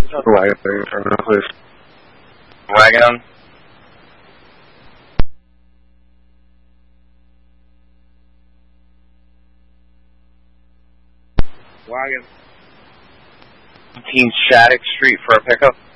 Wagon, please. Wagon. Wagon. 17 Shattuck Street for a pickup.